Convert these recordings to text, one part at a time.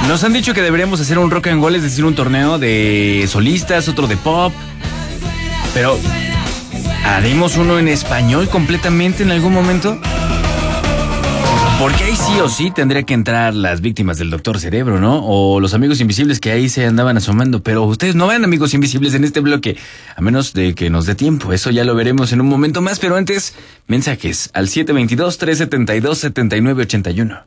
Nos han dicho que deberíamos hacer un rock and roll, es decir, un torneo de solistas, otro de pop. Pero, ¿haremos uno en español completamente en algún momento? Porque ahí sí o sí tendría que entrar las víctimas del Doctor Cerebro, ¿no? O los amigos invisibles que ahí se andaban asomando. Pero ustedes no vean amigos invisibles en este bloque, a menos de que nos dé tiempo. Eso ya lo veremos en un momento más, pero antes, mensajes al 722-372-7981.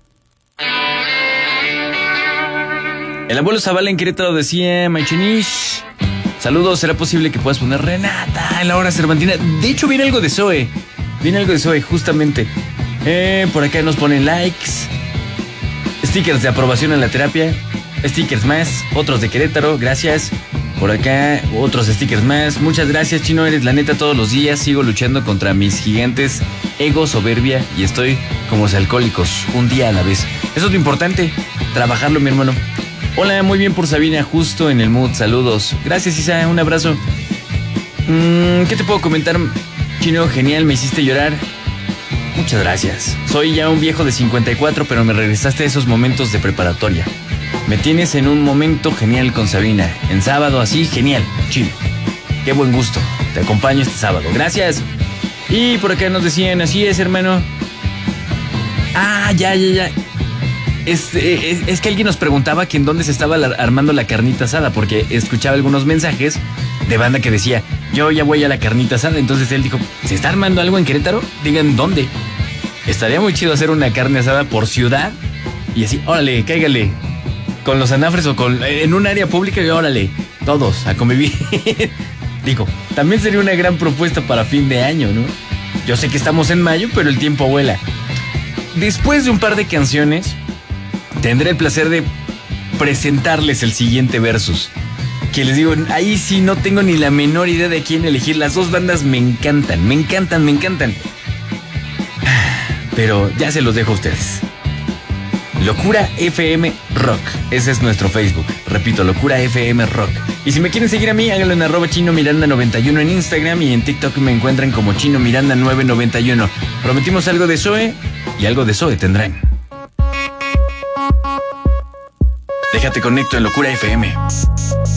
El abuelo Zavala en Querétaro decía: Maichenish, saludos, ¿será posible que puedas poner Renata en la hora cervantina? De hecho, viene algo de Zoe. Justamente. Por acá nos ponen likes, stickers de aprobación en la terapia, stickers más, otros de Querétaro, gracias. Por acá, otros stickers más. Muchas gracias, Chino, eres la neta todos los días. Sigo luchando contra mis gigantes ego, soberbia, y estoy como los alcohólicos, un día a la vez. Eso es lo importante, trabajarlo, mi hermano. Hola, muy bien por Sabina, justo en el mood, saludos. Gracias, Isa, un abrazo. ¿Qué te puedo comentar, Chino? Genial, me hiciste llorar. Muchas gracias. Soy ya un viejo de 54, pero me regresaste a esos momentos de preparatoria. Me tienes en un momento genial con Sabina. En sábado así, genial, chido. Qué buen gusto. Te acompaño este sábado. Gracias. Y por acá nos decían, así es, hermano. Ya. Es que alguien nos preguntaba que en dónde se estaba armando la carnita asada, porque escuchaba algunos mensajes de banda que decía, yo ya voy a la carnita asada. Entonces él dijo, ¿se está armando algo en Querétaro? Digan dónde. Estaría muy chido hacer una carne asada por ciudad y así, órale, cáigale, con los anafres o en un área pública y órale, todos a convivir. Digo, también sería una gran propuesta para fin de año, ¿no? Yo sé que estamos en mayo, pero el tiempo vuela. Después de un par de canciones, tendré el placer de presentarles el siguiente versus. Que les digo, ahí sí no tengo ni la menor idea de quién elegir. Las dos bandas me encantan. Pero ya se los dejo a ustedes. Locura FM Rock. Ese es nuestro Facebook. Repito, Locura FM Rock. Y si me quieren seguir a mí, háganlo en @ChinoMiranda91 en Instagram, y en TikTok me encuentran como ChinoMiranda991. Prometimos algo de Zoe y algo de Zoe tendrán. Déjate conecto en Locura FM.